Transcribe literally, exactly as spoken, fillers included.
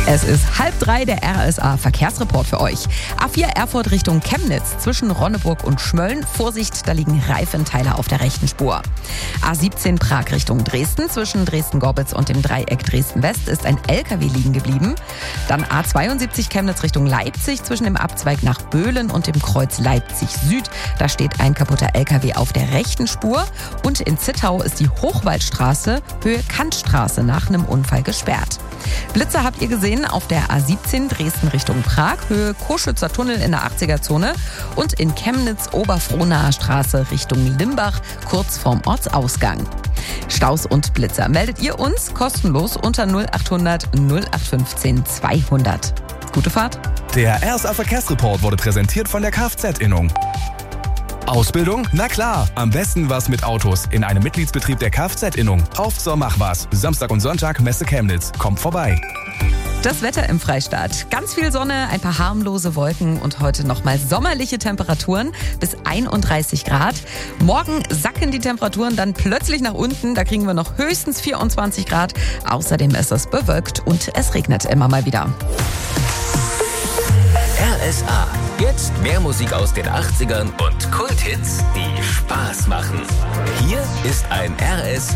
Es ist halb drei, der R S A-Verkehrsreport für euch. A vier Erfurt Richtung Chemnitz zwischen Ronneburg und Schmölln. Vorsicht, da liegen Reifenteile auf der rechten Spur. A siebzehn Prag Richtung Dresden zwischen Dresden-Gorbitz und dem Dreieck Dresden-West ist ein L K W liegen geblieben. Dann A zweiundsiebzig Chemnitz Richtung Leipzig zwischen dem Abzweig nach Böhlen und dem Kreuz Leipzig Süd. Da steht ein kaputter L K W auf der rechten Spur. Und in Zittau ist die Hochwaldstraße Höhe Kantstraße nach einem Unfall gesperrt. Blitzer habt ihr gesehen auf der A siebzehn Dresden Richtung Prag, Höhe Koschützer Tunnel in der achtziger-Zone und in Chemnitz Oberfrohnaer Straße Richtung Limbach, kurz vorm Ortsausgang. Staus und Blitzer meldet ihr uns kostenlos unter null acht hundert null acht fünfzehn zweihundert. Gute Fahrt. Der R S A-Verkehrsreport wurde präsentiert von der Kfz-Innung. Ausbildung? Na klar, am besten was mit Autos in einem Mitgliedsbetrieb der Kfz-Innung. Auf zur Mach was. Samstag und Sonntag Messe Chemnitz. Kommt vorbei. Das Wetter im Freistaat. Ganz viel Sonne, ein paar harmlose Wolken und heute nochmal sommerliche Temperaturen bis einunddreißig Grad. Morgen sacken die Temperaturen dann plötzlich nach unten. Da kriegen wir noch höchstens vierundzwanzig Grad. Außerdem ist es bewölkt und es regnet immer mal wieder. R S A. Jetzt mehr Musik aus den achtzigern und Kulthits, die Spaß machen. Hier ist ein R S